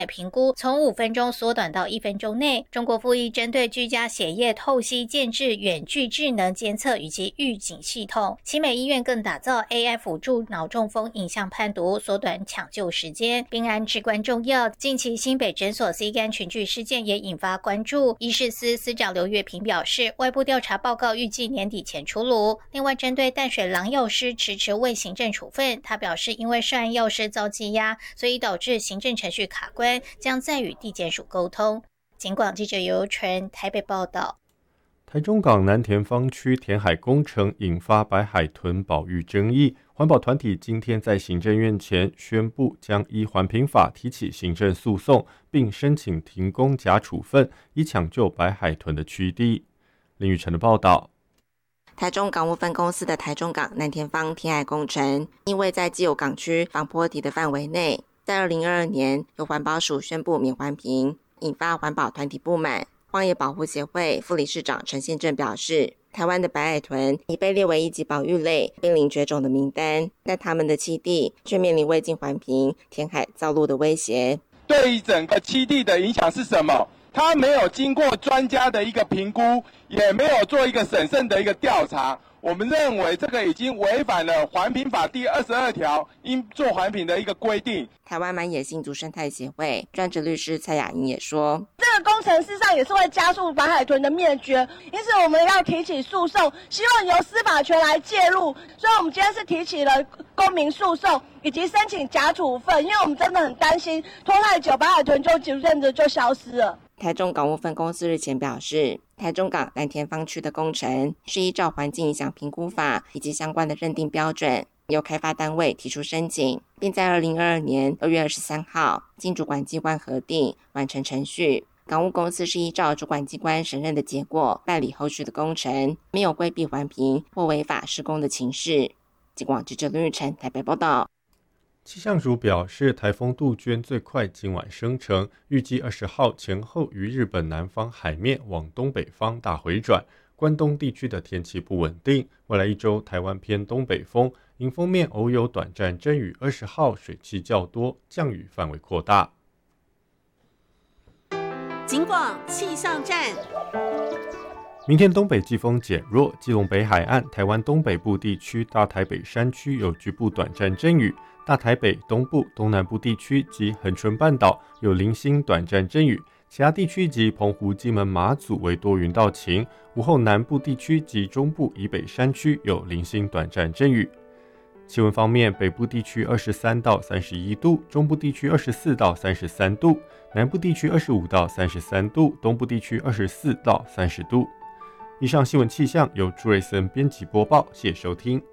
评估从5分钟缩短到1分钟内。中国复议针对居家血液透析建制远距智能监测以及预警系统，奇美医院更打造 AI 辅助脑中风影像判读，缩短抢救时间。病安至关重要，近期新北诊所 C 肝群聚事件也引发关注。医事司司长刘月平表示，外部调查报告预计年底前出炉。另外，针对淡水郎药师迟迟未行政处分，他表示因为涉案药师遭羁押，所以导致行政程序卡关，将再与地检署沟通。警广记者尤纯台北报道。 台中港南田方区填海工程引发白海豚保育争议，环保团体今天在行政院前宣布将依环评法提起行政诉讼，并申请停工假处分，以抢救白海豚的栖地。林宇晨的报道。 台中港务分公司的台中港南田方填海工程，因为在既有港区防波堤的范围内，在2022年由环保署宣布免环评，引发环保团体不满。荒野保护协会副理事长陈宪正表示，台湾的白海豚已被列为一级保育类濒临绝种的名单，但他们的栖地却面临未经环评填海造陆的威胁。 对于整个栖地的影响是什么？他没有经过专家的一个评估，也没有做一个审慎的一个调查，我们认为这个已经违反了环评法第22条应做环评的一个规定。 台湾满野新竹生态协会专职律师蔡雅莹也说， 这个工程事实上也是会加速白海豚的灭绝，因此我们要提起诉讼，希望由司法权来介入。所以我们今天是提起了公民诉讼以及申请假处分，因为我们真的很担心拖太久白海豚就逐渐的就消失了。 台中港务分公司日前表示，台中港南田方区的工程是依照环境影响评估法以及相关的认定标准，由开发单位提出申请，并在2022年2月23号经主管机关核定完成程序。港务公司是依照主管机关审认的结果办理后续的工程，没有规避环评或违法施工的情事。警广记者林玉成台北报道。 气象署表示，台风杜鹃最快今晚生成，预计20号前后于日本南方海面往东北方大回转。关东地区的天气不稳定，未来1周台湾偏东北风，迎风面偶有短暂阵雨。20号水汽较多，降雨范围扩大。 警广气象站。 明天东北季风减弱，基隆北海岸、台湾东北部地区、大台北山区有局部短暂阵雨，大台北东部、东南部地区及恒春半岛有零星短暂阵雨，其他地区及澎湖、金门、马祖为多云到晴。午后南部地区及中部以北山区有零星短暂阵雨。气温方面，北部地区23到31度，中部地区24到33度，南部地区25到33度，东部地区24到30度。以上新闻气象由朱瑞森编辑播报，谢谢收听。